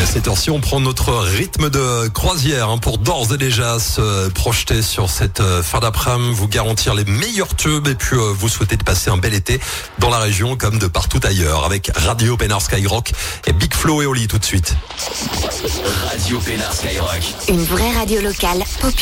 cette heure-ci, on prend notre rythme de croisière pour d'ores et déjà se projeter sur cette fin d'après-midi, vous garantir les meilleurs tubes et puis vous souhaitez de passer un bel été dans la région comme de partout ailleurs avec Radio Pénard Skyrock et Big Flo et Oli tout de suite. Radio Pénard Skyrock. Une vraie radio locale populaire.